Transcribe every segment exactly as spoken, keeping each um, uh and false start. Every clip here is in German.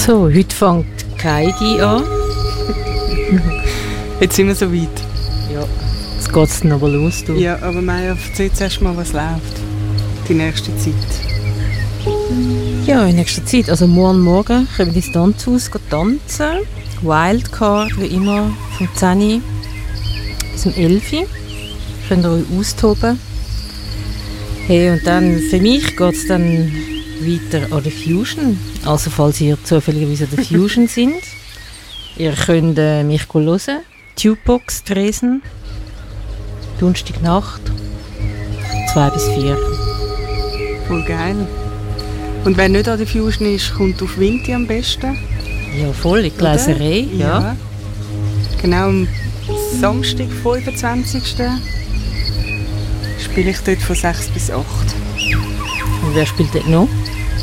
So, heute fängt Heidi an. Jetzt sind wir so weit. Ja, jetzt geht es noch mal los. Du. Ja, aber Maja, erzähl zuerst mal, was läuft. Die nächste Zeit. Ja, in nächster Zeit. Also morgen Morgen können wir ins Tanzhaus tanzen. Wildcard, wie immer, vom zehn Uhr bis um elf Uhr. Könnt ihr euch austoben. Hey, und dann für mich geht es dann weiter an der Fusion. Also falls ihr zufälligerweise an der Fusion sind. Ihr könnt äh, mich hören. Tubebox Dresden. Donnerstagnacht. zwei bis vier. Voll geil. Und wer nicht an der Fusion ist, kommt auf Vinti am besten. Ja, voll, in die Gläserei. Ja. Ja. Genau am Samstag, fünfundzwanzigsten spiele ich dort von sechs bis acht. Und wer spielt dort noch?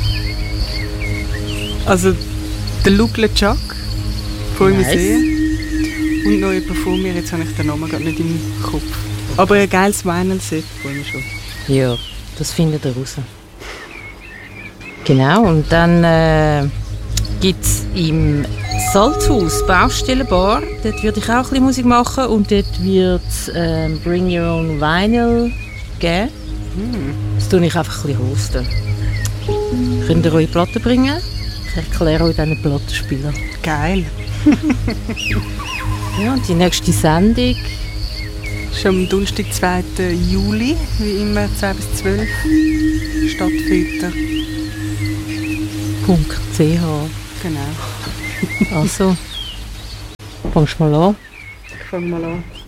Also der Luke LeChuck von Nice. Museum und noch jemand von mir, jetzt habe ich den Namen gerade nicht im Kopf. Aber ein geiles Vinyl-Set freue ich mich schon. Ja, das findet ihr raus. Genau, und dann äh, gibt es im Salzhaus Baustellenbar. Dort würde ich auch ein bisschen Musik machen und dort wird es äh, Bring Your Own Vinyl geben. Hm. Das tue ich einfach ein bisschen hosten. Könnt ihr eure Platten bringen? Ich erkläre euch dann einen Plattenspieler. Geil. Ja, und die nächste Sendung. Schon am Donnerstag, zweiten Juli, wie immer zehn bis zwölf, Stadtfilter. .ch. Genau. Also, fangst mal an. Ich fange mal an.